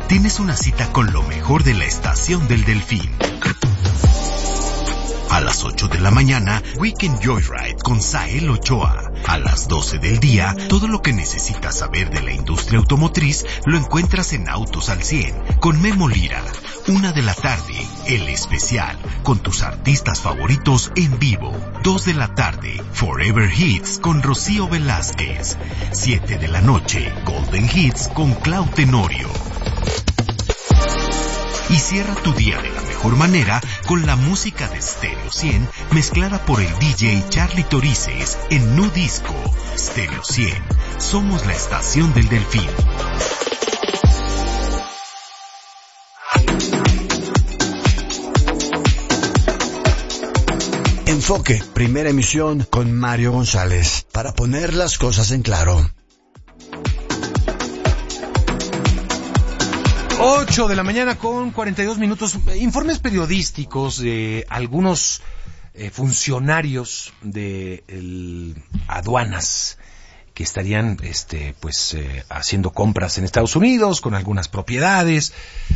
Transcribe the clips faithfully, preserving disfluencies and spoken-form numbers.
tienes una cita con lo mejor de la estación del Delfín. A las ocho de la mañana, Weekend Joyride con Sael Ochoa. A las doce del día, todo lo que necesitas saber de la industria automotriz lo encuentras en Autos al cien con Memo Lira. Una de la tarde, El Especial, con tus artistas favoritos en vivo. Dos de la tarde, Forever Hits con Rocío Velázquez. Siete de la noche, Golden Hits con Clau Tenorio. Y cierra tu día de la mejor manera con la música de Stereo cien mezclada por el D J Charlie Torices en Nu Disco. Stereo cien, somos la estación del Delfín. Enfoque, primera emisión con Mario González, para poner las cosas en claro. ocho de la mañana con cuarenta y dos minutos. Informes periodísticos de algunos eh, funcionarios de el, aduanas que estarían este, pues, eh, haciendo compras en Estados Unidos con algunas propiedades.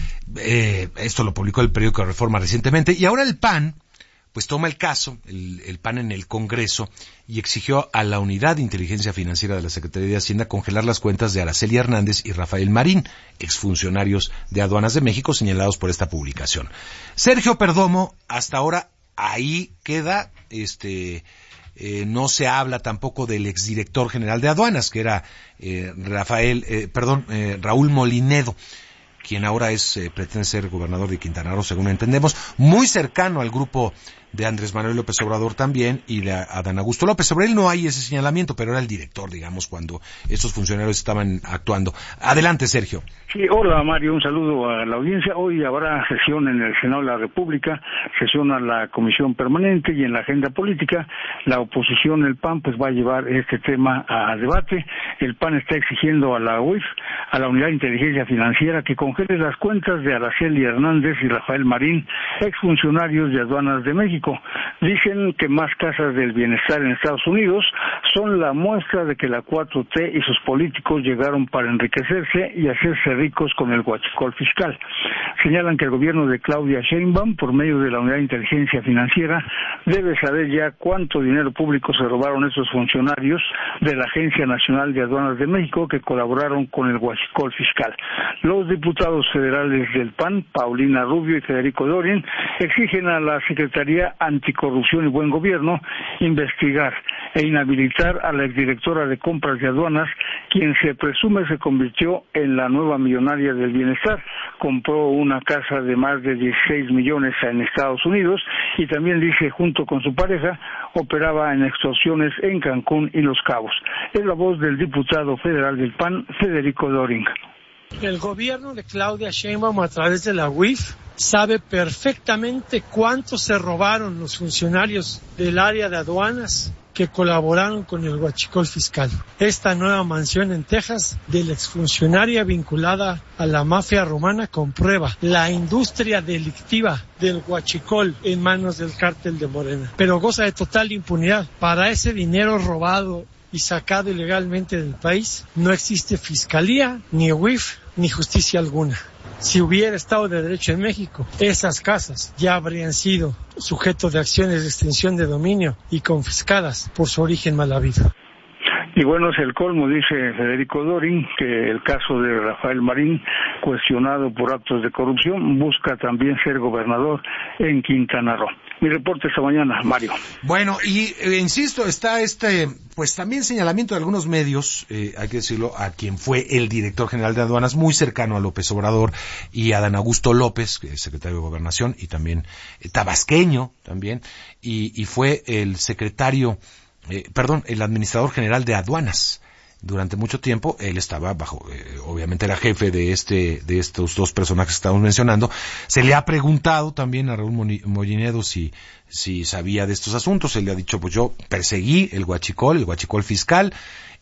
Eh, esto lo publicó el periódico Reforma recientemente. Y ahora el P A N pues toma el caso, el, el P A N en el Congreso, y exigió a la Unidad de Inteligencia Financiera de la Secretaría de Hacienda congelar las cuentas de Araceli Hernández y Rafael Marín, exfuncionarios de Aduanas de México señalados por esta publicación. Sergio Perdomo, hasta ahora ahí queda, este, eh, no se habla tampoco del exdirector general de Aduanas, que era eh, Rafael, eh, perdón, eh, Raúl Molinedo, quien ahora es eh, pretende ser gobernador de Quintana Roo, según entendemos, muy cercano al grupo de Andrés Manuel López Obrador también, y de Adán Augusto López. Sobre él no hay ese señalamiento, pero era el director, digamos, cuando estos funcionarios estaban actuando. Adelante, Sergio. Sí, hola Mario, un saludo a la audiencia. Hoy habrá sesión en el Senado de la República, sesiona la Comisión Permanente, y en la agenda política la oposición, el P A N, pues va a llevar este tema a debate. El P A N está exigiendo a la U I F, a la Unidad de Inteligencia Financiera, que congele las cuentas de Araceli Hernández y Rafael Marín, exfuncionarios de Aduanas de México. Dicen que más casas del bienestar en Estados Unidos son la muestra de que la cuatro T y sus políticos llegaron para enriquecerse y hacerse ricos con el huachicol fiscal. Señalan que el gobierno de Claudia Sheinbaum, por medio de la Unidad de Inteligencia Financiera, debe saber ya cuánto dinero público se robaron esos funcionarios de la Agencia Nacional de Aduanas de México que colaboraron con el huachicol fiscal. Los diputados federales del P A N, Paulina Rubio y Federico Dorin, exigen a la Secretaría Anticorrupción y Buen Gobierno investigar e inhabilitar a la exdirectora de compras de aduanas, quien se presume se convirtió en la nueva millonaria del bienestar. Compró una casa de más de dieciséis millones en Estados Unidos y también, dice, junto con su pareja, operaba en extorsiones en Cancún y Los Cabos. Es la voz del diputado federal del P A N, Federico Doring. El gobierno de Claudia Sheinbaum, a través de la U I F, sabe perfectamente cuánto se robaron los funcionarios del área de aduanas que colaboraron con el huachicol fiscal. Esta nueva mansión en Texas de la exfuncionaria vinculada a la mafia romana comprueba la industria delictiva del huachicol en manos del cártel de Morena, pero goza de total impunidad. Para ese dinero robado y sacado ilegalmente del país, no existe fiscalía, ni U I F, ni justicia alguna. Si hubiera Estado de Derecho en México, esas casas ya habrían sido sujeto de acciones de extinción de dominio y confiscadas por su origen mal habido. Y bueno, es el colmo, dice Federico Doring, que el caso de Rafael Marín, cuestionado por actos de corrupción, busca también ser gobernador en Quintana Roo. Mi reporte esta mañana, Mario. Bueno, y eh, insisto, está este, pues también señalamiento de algunos medios, eh, hay que decirlo, a quien fue el director general de aduanas, muy cercano a López Obrador, y a Adán Augusto López, que es secretario de Gobernación, y también eh, tabasqueño también, y, y fue el secretario, eh, perdón, el administrador general de aduanas. Durante mucho tiempo él estaba bajo, eh, obviamente era jefe de este, de estos dos personajes que estamos mencionando. Se le ha preguntado también a Raúl Molinedo si, si sabía de estos asuntos. Él le ha dicho, pues yo perseguí el huachicol, el huachicol fiscal,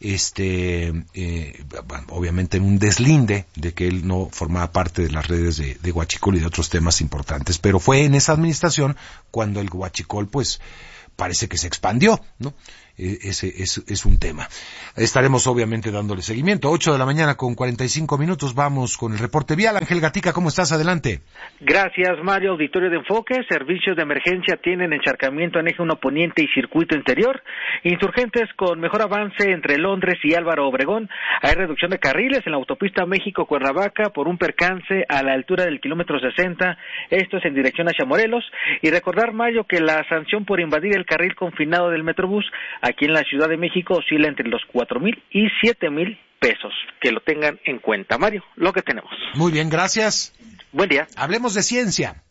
este, eh, obviamente en un deslinde de que él no formaba parte de las redes de, de huachicol y de otros temas importantes. Pero fue en esa administración cuando el huachicol, pues, parece que se expandió, ¿no? Eh, ese es, es un tema. Estaremos obviamente dándole seguimiento. Ocho de la mañana con cuarenta y cinco minutos, vamos con el reporte vial. Ángel Gatica, ¿cómo estás? Adelante. Gracias, Mario. Auditorio de Enfoque. Servicios de emergencia tienen encharcamiento en eje uno poniente y circuito interior. Insurgentes con mejor avance entre Londres y Álvaro Obregón. Hay reducción de carriles en la autopista México-Cuernavaca por un percance a la altura del kilómetro sesenta. Esto es en dirección hacia Morelos. Y recordar, Mario, que la sanción por invadir el carril confinado del Metrobús aquí en la Ciudad de México oscila entre los cuatro mil y siete mil pesos. Que lo tengan en cuenta, Mario, lo que tenemos. Muy bien, gracias. Buen día. Hablemos de ciencia.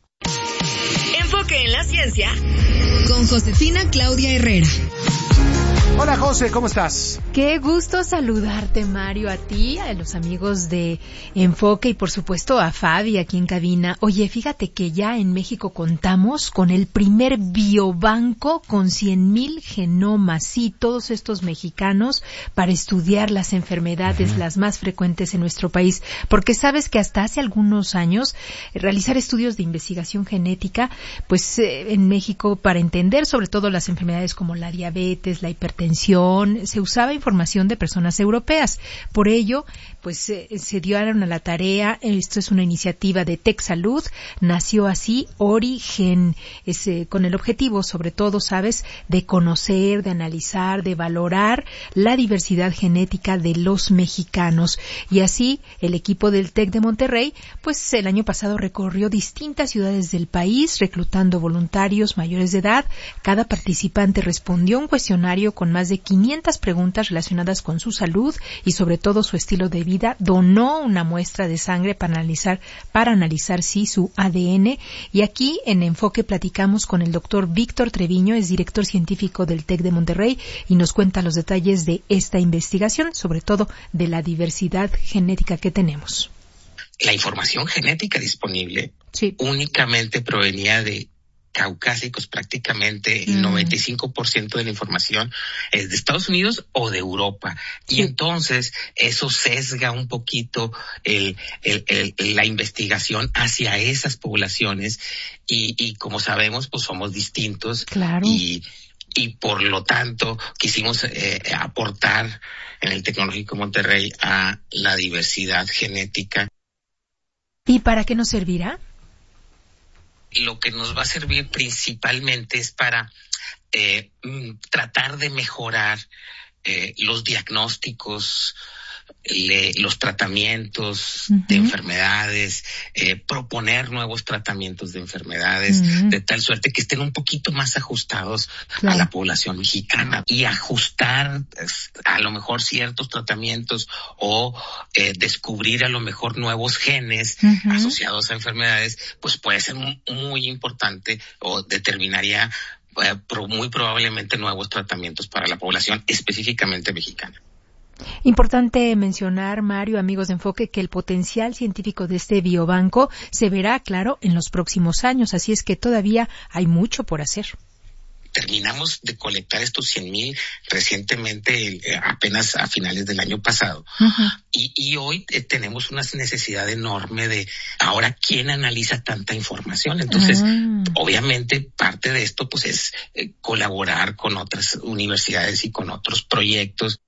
Enfoque en la ciencia con Josefina Claudia Herrera. Hola, José, ¿cómo estás? Qué gusto saludarte, Mario, a ti, a los amigos de Enfoque y por supuesto a Fabi aquí en cabina. Oye, fíjate que ya en México contamos con el primer biobanco con cien mil genomas, sí, todos estos mexicanos, para estudiar las enfermedades uh-huh. las más frecuentes en nuestro país, porque sabes que hasta hace algunos años eh, realizar estudios de investigación genética, pues eh, en México, para entender sobre todo las enfermedades como la diabetes, la hipertensión, se usaba información de personas europeas. Por ello, pues eh, se dieron a la tarea, esto es una iniciativa de TechSalud, nació así Origen, es, eh, con el objetivo, sobre todo, sabes, de conocer, de analizar, de valorar la diversidad genética de los mexicanos. Y así, el equipo del TEC de Monterrey, pues el año pasado recorrió distintas ciudades del país, reclutando voluntarios mayores de edad. Cada participante respondió un cuestionario con más de quinientas preguntas relacionadas con su salud y sobre todo su estilo de vida. Donó una muestra de sangre para analizar, para analizar sí su A D N. Y aquí en Enfoque platicamos con el doctor Víctor Treviño, es director científico del TEC de Monterrey y nos cuenta los detalles de esta investigación, sobre todo de la diversidad genética que tenemos. La información genética disponible sí. únicamente provenía de caucásicos, prácticamente el mm. noventa y cinco por ciento de la información es de Estados Unidos o de Europa. Y sí. entonces eso sesga un poquito el, el, el, la investigación hacia esas poblaciones y, y como sabemos, pues somos distintos. Claro. Y, y por lo tanto quisimos eh, aportar en el Tecnológico Monterrey a la diversidad genética. ¿Y para qué nos servirá? Lo que nos va a servir principalmente es para eh, tratar de mejorar eh, los diagnósticos, le, los tratamientos uh-huh. de enfermedades, eh, proponer nuevos tratamientos de enfermedades, uh-huh. de tal suerte que estén un poquito más ajustados claro. a la población mexicana y ajustar a lo mejor ciertos tratamientos o eh, descubrir a lo mejor nuevos genes uh-huh. asociados a enfermedades, pues puede ser muy, muy importante o determinaría eh, pro, muy probablemente nuevos tratamientos para la población específicamente mexicana. Importante mencionar, Mario, amigos de Enfoque, que el potencial científico de este biobanco se verá, claro, en los próximos años, así es que todavía hay mucho por hacer. Terminamos de colectar estos cien mil recientemente, eh, apenas a finales del año pasado. Uh-huh. Y, y hoy eh, tenemos una necesidad enorme de, ahora, ¿quién analiza tanta información? Entonces, uh-huh. obviamente, parte de esto, pues, es eh, colaborar con otras universidades y con otros proyectos.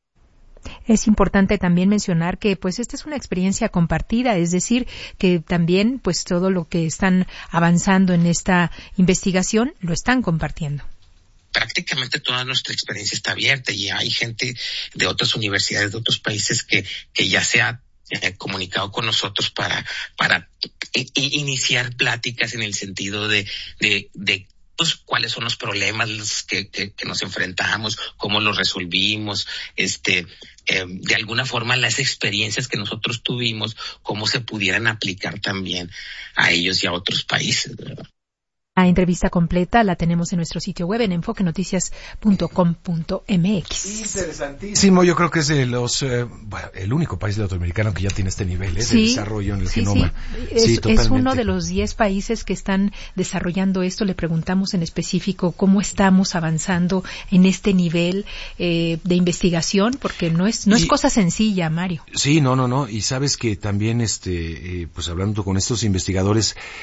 Es importante también mencionar que pues esta es una experiencia compartida, es decir, que también pues todo lo que están avanzando en esta investigación lo están compartiendo. Prácticamente toda nuestra experiencia está abierta y hay gente de otras universidades de otros países que que ya se ha eh, comunicado con nosotros para para i- iniciar pláticas en el sentido de de de pues, cuáles son los problemas que, que, que nos enfrentamos, cómo los resolvimos, este, eh, de alguna forma las experiencias que nosotros tuvimos, cómo se pudieran aplicar también a ellos y a otros países, ¿verdad? La entrevista completa la tenemos en nuestro sitio web en enfoque noticias punto com punto m x. Interesantísimo, yo creo que es de los, eh, bueno, el único país latinoamericano que ya tiene este nivel ¿eh? sí, de desarrollo en el sí, genoma. Sí. Sí, es, es uno de los diez países que están desarrollando esto. Le preguntamos en específico cómo estamos avanzando en este nivel eh, de investigación, porque no es no y, es cosa sencilla, Mario. Sí, no, no, no. Y sabes que también, este, eh, pues hablando con estos investigadores,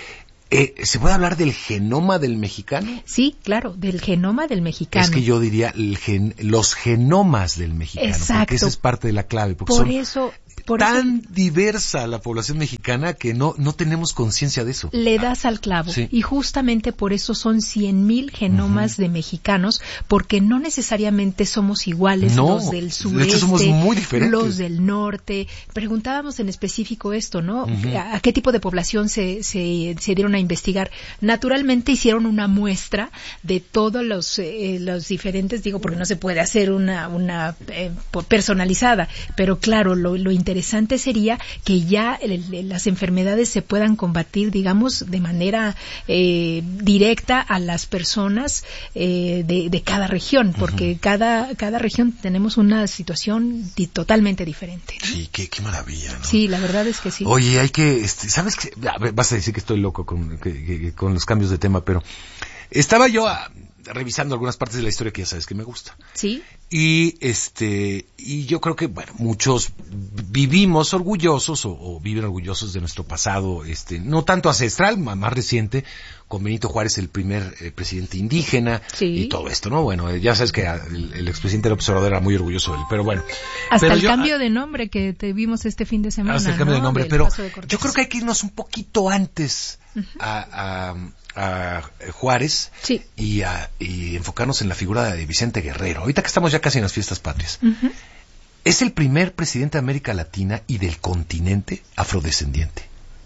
Eh, ¿Se puede hablar del genoma del mexicano? Sí, claro, del genoma del mexicano. Es que yo diría el gen, los genomas del mexicano, exacto, porque esa es parte de la clave. Porque por son eso... Por tan eso, diversa la población mexicana que no no tenemos conciencia de eso. Le das al clavo. Sí. Y justamente por eso son cien mil genomas uh-huh. de mexicanos, porque no necesariamente somos iguales no, los del sureste, de hecho somos muy diferentes. Los del norte. Preguntábamos en específico esto, ¿no? Uh-huh. ¿A qué tipo de población se, se, se dieron a investigar? Naturalmente hicieron una muestra de todos los, eh, los diferentes, digo, porque no se puede hacer una, una eh, personalizada, pero claro, lo, lo interesante interesante sería que ya el, las enfermedades se puedan combatir, digamos, de manera eh, directa a las personas eh, de, de cada región, porque uh-huh. cada cada región tenemos una situación di- totalmente diferente, ¿no? Sí, qué, qué maravilla, ¿no? Sí, la verdad es que sí. Oye, hay que, este, ¿sabes qué? Vas a decir que estoy loco con, que, que, con los cambios de tema, pero estaba yo a, revisando algunas partes de la historia que ya sabes que me gusta. Sí. Y este, y yo creo que, bueno, muchos vivimos orgullosos o, o viven orgullosos de nuestro pasado, este, no tanto ancestral, más reciente, con Benito Juárez, el primer eh, presidente indígena, sí. y todo esto, ¿no? Bueno, ya sabes que el, el expresidente López Obrador era muy orgulloso de él, pero bueno. Hasta pero el yo, cambio de nombre que te vimos este fin de semana, hasta el cambio ¿no? de nombre, Del pero yo creo que hay que irnos un poquito antes uh-huh. a, a a Juárez sí. y, a, y enfocarnos en la figura de Vicente Guerrero. Ahorita que estamos ya casi en las fiestas patrias. Uh-huh. Es el primer presidente de América Latina y del continente afrodescendiente.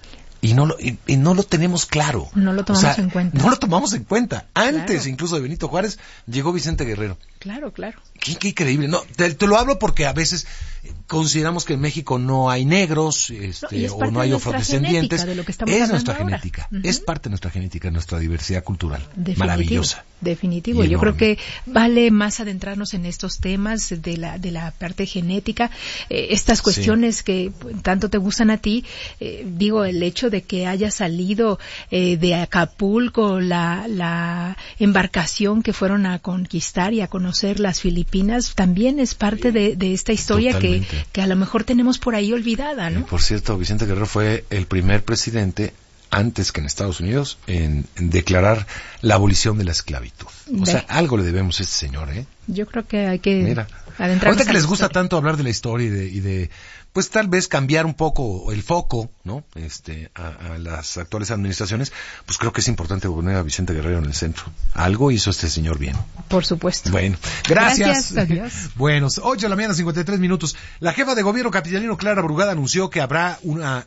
Y no lo, y, y no lo tenemos claro. No lo tomamos o sea, en cuenta. No lo tomamos en cuenta. Antes claro. incluso de Benito Juárez llegó Vicente Guerrero. Claro, claro. Qué, qué increíble. No, te, te lo hablo porque a veces consideramos que en México no hay negros, este, no, o no hay afrodescendientes. De lo que estamos es nuestra ahora. genética, uh-huh. es parte de nuestra genética, nuestra diversidad cultural. Definitivo, maravillosa. Definitivo. Yo creo que vale más adentrarnos en estos temas de la de la parte genética, eh, estas cuestiones sí. que tanto te gustan a ti. Eh, digo, el hecho de que haya salido eh, de Acapulco la la embarcación que fueron a conquistar y a conocer las Filipinas también es parte de, de esta historia que, que a lo mejor tenemos por ahí olvidada, ¿no? Eh, por cierto, Vicente Guerrero fue el primer presidente antes que en Estados Unidos en, en declarar la abolición de la esclavitud. O Ve. sea, algo le debemos a este señor, ¿eh? Yo creo que hay que Mira, adentrarnos. Ahorita que les gusta historia. tanto hablar de la historia y de, y de pues tal vez cambiar un poco el foco, ¿no? Este, a, a las actuales administraciones, pues creo que es importante poner a Vicente Guerrero en el centro. Algo hizo este señor bien. Por supuesto. Bueno, gracias. Gracias, adiós. Bueno, ocho de la mañana, cincuenta y tres minutos. La jefa de gobierno capitalino, Clara Brugada, anunció que habrá una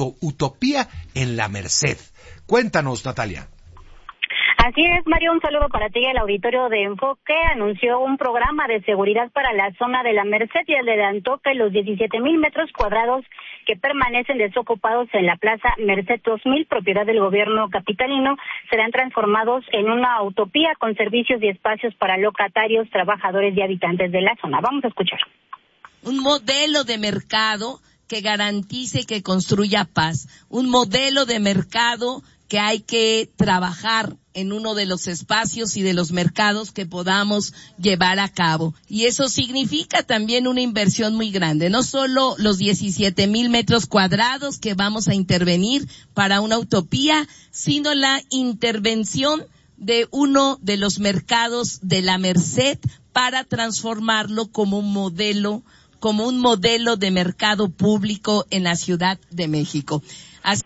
utopía en la Merced. Cuéntanos, Natalia. Así es, Mario, un saludo para ti. El auditorio de Enfoque anunció un programa de seguridad para la zona de la Merced y adelantó que los diecisiete mil metros cuadrados que permanecen desocupados en la Plaza Merced dos mil, propiedad del gobierno capitalino, serán transformados en una utopía con servicios y espacios para locatarios, trabajadores y habitantes de la zona. Vamos a escuchar. Un modelo de mercado que garantice que construya paz. Un modelo de mercado que hay que trabajar en uno de los espacios y de los mercados que podamos llevar a cabo. Y eso significa también una inversión muy grande, no solo los diecisiete mil metros cuadrados que vamos a intervenir para una utopía, sino la intervención de uno de los mercados de la Merced para transformarlo como un modelo, como un modelo de mercado público en la Ciudad de México. Así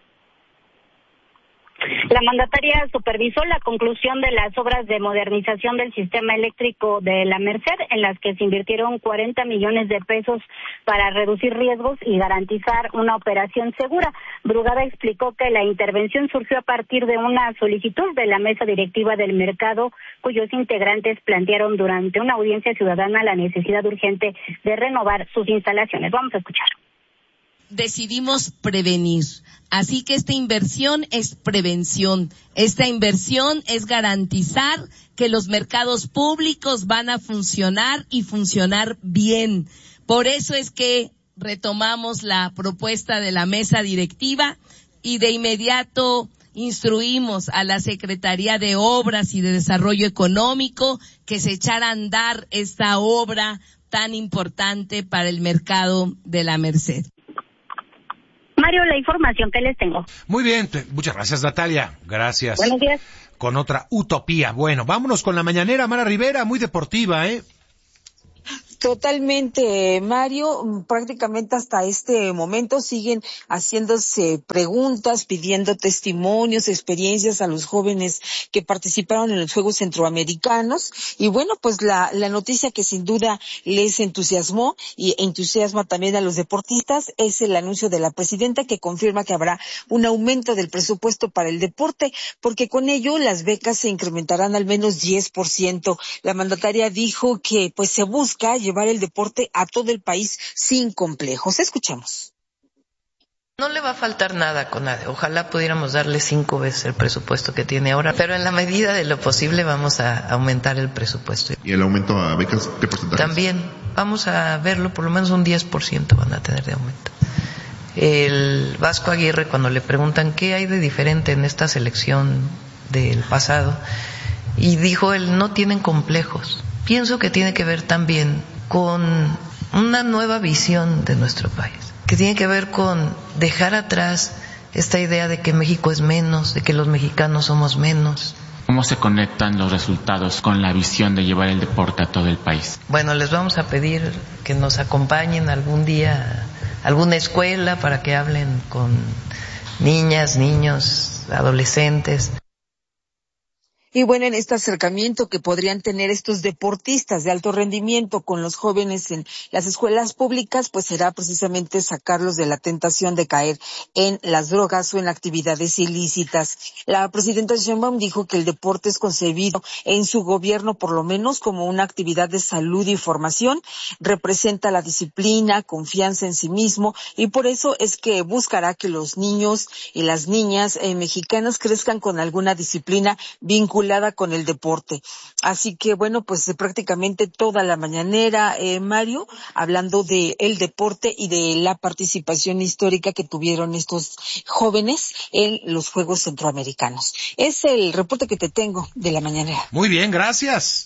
La mandataria supervisó la conclusión de las obras de modernización del sistema eléctrico de la Merced, en las que se invirtieron cuarenta millones de pesos para reducir riesgos y garantizar una operación segura. Brugada explicó que la intervención surgió a partir de una solicitud de la mesa directiva del mercado, cuyos integrantes plantearon durante una audiencia ciudadana la necesidad urgente de renovar sus instalaciones. Vamos a escuchar. Decidimos prevenir. Así que esta inversión es prevención. Esta inversión es garantizar que los mercados públicos van a funcionar y funcionar bien. Por eso es que retomamos la propuesta de la mesa directiva y de inmediato instruimos a la Secretaría de Obras y de Desarrollo Económico que se echara a andar esta obra tan importante para el mercado de la Merced. Mario, la información que les tengo. Muy bien, te, muchas gracias, Natalia. Gracias. Buenos días. Con otra utopía. Bueno, vámonos con la mañanera, Mara Rivera, muy deportiva, ¿eh? Totalmente, Mario. Prácticamente hasta este momento siguen haciéndose preguntas, pidiendo testimonios, experiencias a los jóvenes que participaron en los Juegos Centroamericanos. Y bueno, pues la, la noticia que sin duda les entusiasmó y entusiasma también a los deportistas es el anuncio de la presidenta que confirma que habrá un aumento del presupuesto para el deporte, porque con ello las becas se incrementarán al menos diez por ciento. La mandataria dijo que pues se busca llevar el deporte a todo el país sin complejos. Escuchamos. No le va a faltar nada a CONADE. Ojalá pudiéramos darle cinco veces el presupuesto que tiene ahora, pero en la medida de lo posible vamos a aumentar el presupuesto. ¿Y el aumento a becas qué porcentaje? También vamos a verlo, por lo menos un diez por ciento van a tener de aumento. El Vasco Aguirre, cuando le preguntan qué hay de diferente en esta selección del pasado, y dijo él, no tienen complejos. Pienso que tiene que ver también con una nueva visión de nuestro país, que tiene que ver con dejar atrás esta idea de que México es menos, de que los mexicanos somos menos. ¿Cómo se conectan los resultados con la visión de llevar el deporte a todo el país? Bueno, les vamos a pedir que nos acompañen algún día a alguna escuela para que hablen con niñas, niños, adolescentes. Y bueno, en este acercamiento que podrían tener estos deportistas de alto rendimiento con los jóvenes en las escuelas públicas, pues será precisamente sacarlos de la tentación de caer en las drogas o en actividades ilícitas. La presidenta Sheinbaum dijo que el deporte es concebido en su gobierno por lo menos como una actividad de salud y formación, representa la disciplina, confianza en sí mismo y por eso es que buscará que los niños y las niñas eh, mexicanas crezcan con alguna disciplina vinculada con el deporte. Así que bueno, pues prácticamente toda la mañanera, eh, Mario, hablando de el deporte y de la participación histórica que tuvieron estos jóvenes en los Juegos Centroamericanos. Es el reporte que te tengo de la mañanera. Muy bien, gracias.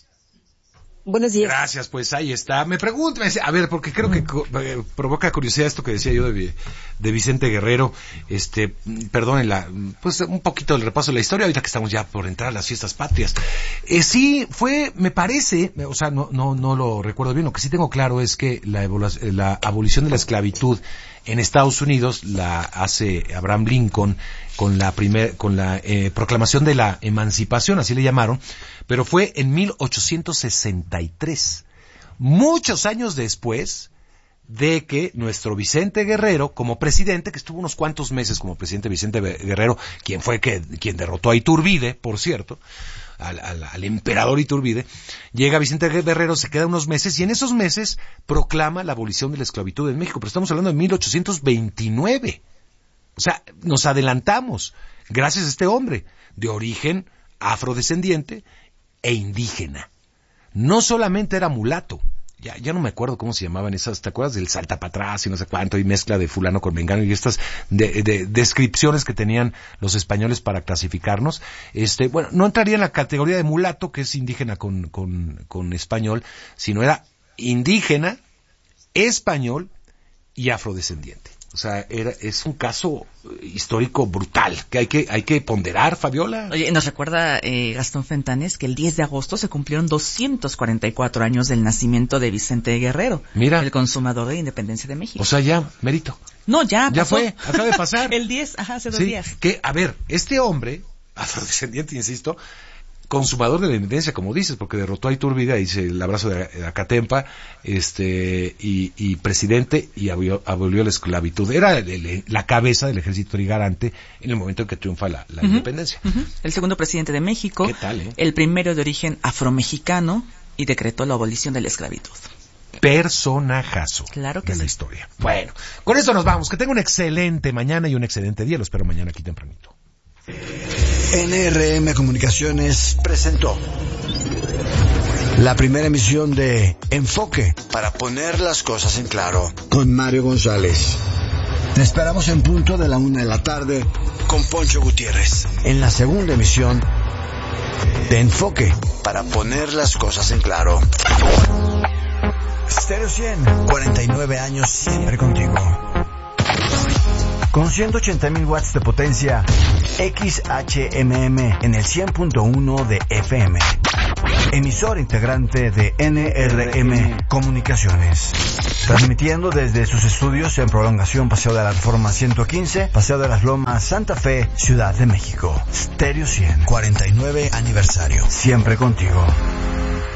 Buenos días. Gracias, pues ahí está. Me pregunto, me dice, a ver, porque creo que eh, provoca curiosidad esto que decía yo de, de Vicente Guerrero. Este, perdonen la, pues un poquito el repaso de la historia, ahorita que estamos ya por entrar a las fiestas patrias. Eh, sí, fue, me parece, o sea, no, no, no lo recuerdo bien, lo que sí tengo claro es que la, la abolición de la esclavitud en Estados Unidos la hace Abraham Lincoln con la primer, con la eh, proclamación de la emancipación, así le llamaron, pero fue en mil ochocientos sesenta y tres, muchos años después de que nuestro Vicente Guerrero, como presidente, que estuvo unos cuantos meses como presidente Vicente Guerrero, quien fue que, quien derrotó a Iturbide, por cierto, al, al, al emperador Iturbide, llega Vicente Guerrero, se queda unos meses y en esos meses proclama la abolición de la esclavitud en México, pero estamos hablando de mil ochocientos veintinueve. O sea, nos adelantamos gracias a este hombre de origen afrodescendiente e indígena. No solamente era mulato, ya, ya no me acuerdo cómo se llamaban esas, ¿te acuerdas del salta para atrás y no sé cuánto y mezcla de fulano con mengano y estas de, de, descripciones que tenían los españoles para clasificarnos? Este, bueno, no entraría en la categoría de mulato, que es indígena con, con, con español, sino era indígena, español y afrodescendiente. O sea, era, es un caso histórico brutal, que hay que hay que ponderar, Fabiola. Oye, nos recuerda eh, Gastón Fentanes que el diez de agosto se cumplieron doscientos cuarenta y cuatro años del nacimiento de Vicente Guerrero, Mira, el consumador de la independencia de México. O sea, ya, mérito. No, ya Ya pasó. fue, acaba de pasar. El diez, ajá, hace dos sí, días. Que, a ver, este hombre, afrodescendiente, insisto, consumador de la independencia, como dices, porque derrotó a Iturbide, dice el abrazo de Acatempa, este, y, y presidente, y abolió, abolió la esclavitud. Era el, el, la cabeza del ejército trigarante en el momento en que triunfa la, la uh-huh, independencia. Uh-huh. El segundo presidente de México. ¿Qué tal, eh? El primero de origen afromexicano, y decretó la abolición de la esclavitud. Personajazo claro que de sí. la historia. Bueno, con eso nos vamos. Que tenga una excelente mañana y un excelente día. Lo espero mañana aquí tempranito. N R M Comunicaciones presentó la primera emisión de Enfoque, para poner las cosas en claro, con Mario González. Te esperamos en punto de la una de la tarde con Poncho Gutiérrez, en la segunda emisión de Enfoque, para poner las cosas en claro. Stereo cien, cuarenta y nueve años siempre contigo. con ciento ochenta mil watts de potencia, X H M M en el cien punto uno de F M. Emisor integrante de N R M Comunicaciones. Transmitiendo desde sus estudios en Prolongación Paseo de la Reforma ciento quince, Paseo de las Lomas, Santa Fe, Ciudad de México. Stereo cien, cuarenta y nueve aniversario. Siempre contigo.